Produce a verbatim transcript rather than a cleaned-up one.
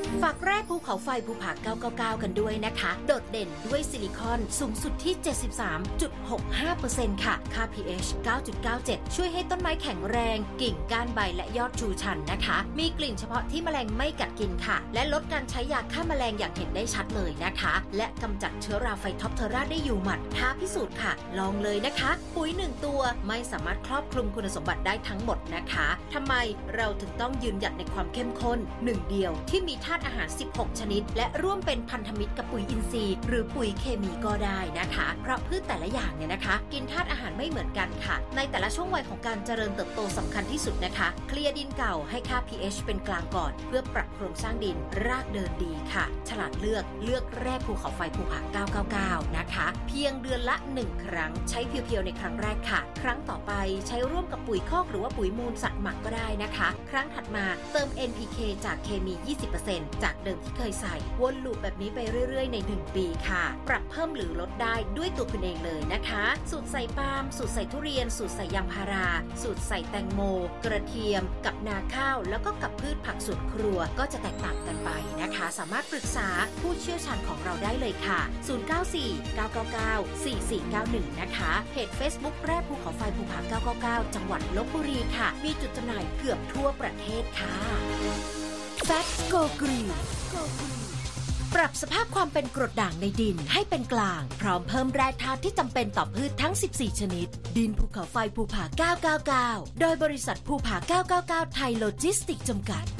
ฝากแร่ภูเขาไฟภูผาเก้าเก้าเก้ากันด้วยนะคะโดดเด่นด้วยซิลิคอนสูงสุดที่ เจ็ดสิบสามจุดหกห้าเปอร์เซ็นต์ ค่ะค่า พี เอช เก้าจุดเก้าเจ็ด ช่วยให้ต้นไม้แข็งแรงกิ่งก้านใบและยอดชูชันนะคะมีกลิ่นเฉพาะที่แมลงไม่กัดกินค่ะและลดการใช้ยาฆ่าแมลงอย่างเห็นได้ชัดเลยนะคะและกำจัดเชื้อราไฟท็อปเทอร่าได้อยู่หมัดท้าพิสูจน์ค่ะลองเลยนะคะปุ๋ยหนึ่งตัวไม่สามารถครอบคลุมคุณสมบัติได้ทั้งหมดนะคะทำไมเราถึงต้องยืนหยัดในความเข้มข้นหนึ่งเดียวที่มีธาตุอาหารสิบหกชนิดและร่วมเป็นพันธมิตรกับปุ๋ยอินทรีย์หรือปุ๋ยเคมีก็ได้นะคะเพราะพืชแต่ละอย่างเนี่ยนะคะกินธาตุอาหารไม่เหมือนกันค่ะในแต่ละช่วงวัยของการเจริญเติบโตสำคัญที่สุดนะคะเคลียร์ดินเก่าให้ค่า พี เอช เป็นกลางก่อนเพื่อปรับโครงสร้างดินรากเดินดีค่ะฉลาดเลือกเลือกแร่ภูเขาไฟภูผาเก้าเก้าเก้านะคะเพียงเดือนละหนึ่งครั้งใช้เพียวๆในครั้งแรกค่ะครั้งต่อไปใช้ร่วมกับปุ๋ยคอกหรือว่าปุ๋ยมูลสัตว์หมักก็ได้นะคะครั้งถัดมาเติม เอ็น พี เค จากเคมี ยี่สิบเปอร์เซ็นต์ จากเดิมที่เคยใส่วนลูปแบบนี้ไปเรื่อยๆในหนึ่งปีค่ะปรับเพิ่มหรือลดได้ด้วยตัวคุณเองเลยนะคะสูตรใส่ปาล์มสูตรใส่ทุเรียนสูตรใส่ยางพาราสูตรใส่แตงโมกระเทียมกับนาข้าวแล้วก็กับพืชผักสวนครัวก็จะแตกต่างกันไปนะคะสามารถปรึกษาผู้เชี่ยวชาญของเราได้เลยค่ะศูนย์ เก้า สี่ เก้า เก้า เก้า สี่ สี่ เก้า หนึ่งนะคะเพจ Facebook แร่ภูเขาไฟภูผาเก้าเก้าเก้าจังหวัดลพบุรีค่ะมีจุดจำหน่ายเกือบทั่วประเทศค่ะแฟตโกกรีนปรับสภาพความเป็นกรดด่างในดินให้เป็นกลางพร้อมเพิ่มแร่ธาตุที่จำเป็นต่อพืชทั้งสิบสี่ชนิดดินภูเขาไฟภูผาเก้าเก้าเก้าโดยบริษัทภูผาเก้าเก้าเก้าไทยโลจิสติกส์จำกัด